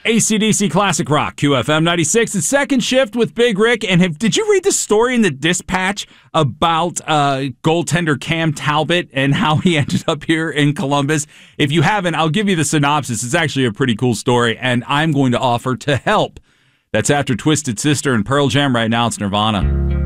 AC/DC Classic Rock, QFM 96. It's Second Shift with Big Rick. And did you read the story in the Dispatch about goaltender Cam Talbot and how he ended up here in Columbus? If you haven't, I'll give you the synopsis. It's actually a pretty cool story, and I'm going to offer to help. That's after Twisted Sister and Pearl Jam. Right now, it's Nirvana.